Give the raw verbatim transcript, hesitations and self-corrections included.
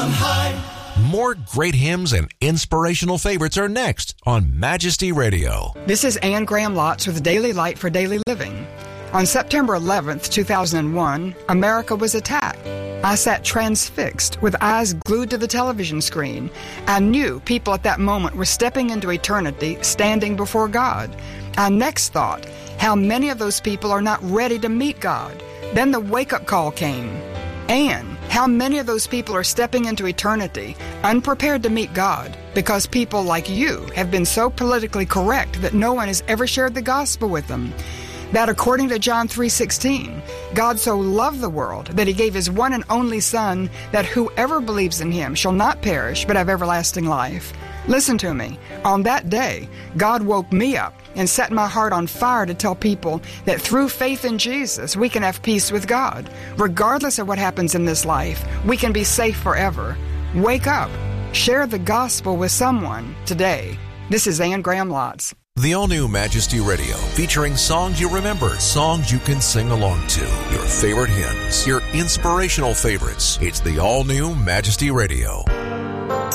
on high. More great hymns and inspirational favorites are next on Majesty Radio. This is Anne Graham Lotz with Daily Light for Daily Living. On September eleventh, two thousand one, America was attacked. I sat transfixed with eyes glued to the television screen. I knew people at that moment were stepping into eternity, standing before God. I next thought, how many of those people are not ready to meet God? Then the wake-up call came. And how many of those people are stepping into eternity, unprepared to meet God, because people like you have been so politically correct that no one has ever shared the gospel with them? That according to John three sixteen, God so loved the world that he gave his one and only Son, that whoever believes in him shall not perish but have everlasting life. Listen to me. On that day, God woke me up and set my heart on fire to tell people that through faith in Jesus, we can have peace with God. Regardless of what happens in this life, we can be safe forever. Wake up. Share the gospel with someone today. This is Anne Graham Lotz. The all-new Majesty Radio, featuring songs you remember, songs you can sing along to, your favorite hymns, your inspirational favorites. It's the all-new Majesty Radio.